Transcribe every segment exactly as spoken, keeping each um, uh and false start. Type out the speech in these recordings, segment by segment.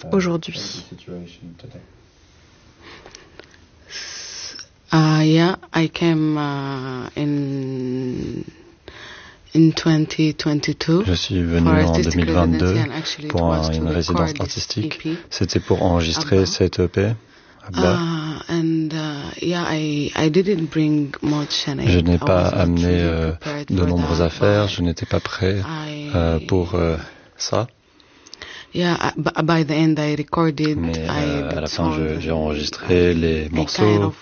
aujourd'hui? Uh, yeah, I came uh, in in twenty twenty-two. Je suis venu en deux mille vingt-deux pour un, une résidence artistique. C'était pour enregistrer cette E P. Uh, and uh, yeah, I I didn't bring much. And je I, n'ai I pas was not amené really euh, prepared de for nombreuses that, affaires. but Je n'étais pas prêt I, euh, pour euh, ça. Yeah, I- b- by the end I recorded. Mais I euh, à did la fin, je- songs j'ai and enregistré I- les I morceaux kind of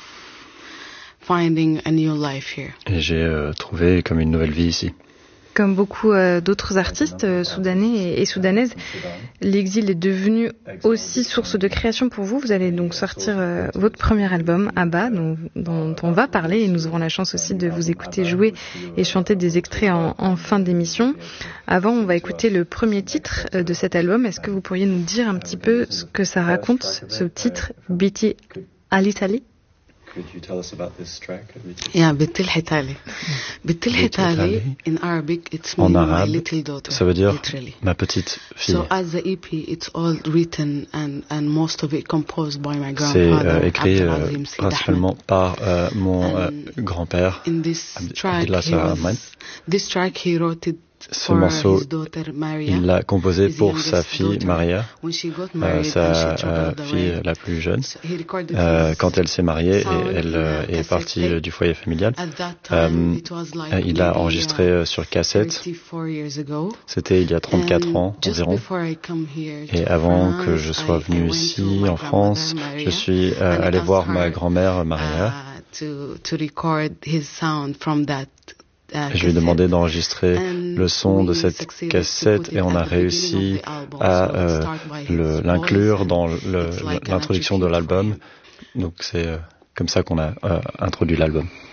finding a new life here. et j'ai euh, trouvé comme une nouvelle vie ici. Comme beaucoup euh, d'autres artistes euh, soudanais et, et soudanaises, l'exil est devenu aussi source de création pour vous. Vous allez donc sortir euh, votre premier album, Abba, dont, dont on va parler, et nous aurons la chance aussi de vous écouter jouer et chanter des extraits en, en fin d'émission. Avant, on va écouter le premier titre euh, de cet album. Est-ce que vous pourriez nous dire un petit peu ce que ça raconte, ce titre, Biti Alitali? Could you tell us about this track? Yeah, Bint al-Hitali. Bint al-Hitali, in Arabic, it's meaning En my arabe, little daughter, ça veut dire literally. ma petite fille. So as the E P, it's all written and, and most of it composed by my C'est grandfather, euh, écrit euh, Abdel Azim Said principalement Ahmed. par euh, mon euh, And grand-père. In this Abd- track, Abdullah he Salah was, Ahmed. this track he wrote it Ce for morceau, his daughter Maria. il l'a composé his pour youngest sa fille daughter. Maria, When she got euh, married sa and she euh, traveled fille away, la plus jeune. so he recorded Euh, his quand elle s'est mariée et sound elle in a euh, est cassette partie tape. euh, du foyer familial, At that time, euh, it was like euh, il a maybe, enregistré uh, euh, sur cassette. thirty-four years ago. C'était il y a trente-quatre And ans just environ. before I come here Et to avant France, que je sois I- I venu went to ici my en France, grandmother, Maria, je suis euh, and allé asked voir ma her, grand-mère Maria. uh, to to record his sound from that uh, Et je lui ai demandé cassette. d'enregistrer And le son de we cette succeeded to cassette put et it on at a the beginning réussi of the album. à So it euh, starts by his le- voice l'inclure and dans le- it's like an l'introduction de attribute for l'album. him. Donc c'est euh, comme ça qu'on a euh, introduit l'album.